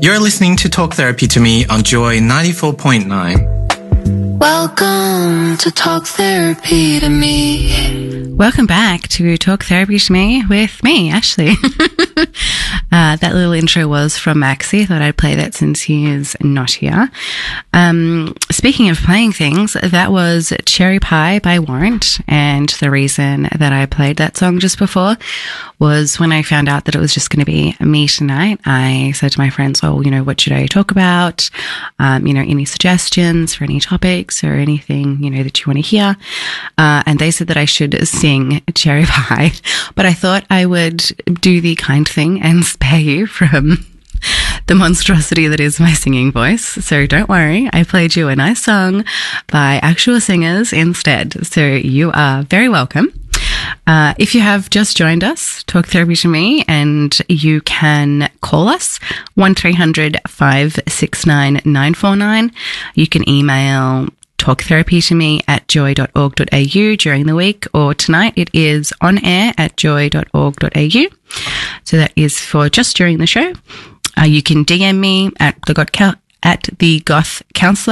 You're listening to Talk Therapy to Me on Joy 94.9. Welcome to Talk Therapy to Me. Welcome back to Talk Therapy to Me with me, Ashley. That little intro was from Maxi. I thought I'd play that since he is not here. Speaking of playing things, that was Cherry Pie by Warrant. And the reason that I played that song just before was when I found out that it was just going to be me tonight. I said to my friends, oh, what should I talk about? Any suggestions for any topics or anything, that you want to hear? And they said that I should sing Cherry Pie, but I thought I would do the kind thing and spare you from the monstrosity that is my singing voice. So don't worry, I played you a nice song by actual singers instead. So you are very welcome. If you have just joined us, Talk Therapy to Me, and you can call us 1300 569 949. You can email talktherapytome@joy.org.au during the week, or tonight it is on air at joy.org.au. So that is for just during the show. You can DM me at the Goth Counselor